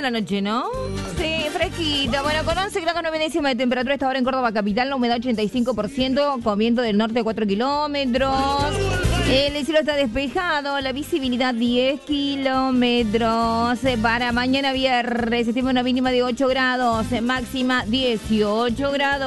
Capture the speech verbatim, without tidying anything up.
la noche, ¿no? Sí, fresquito. Bueno, con once grados nueve décimas de temperatura esta hora en Córdoba capital, la humedad ochenta y cinco por ciento, con viento del norte de cuatro kilómetros. El cielo está despejado, la visibilidad diez kilómetros. Para mañana viernes, se estima una mínima de ocho grados, máxima dieciocho grados.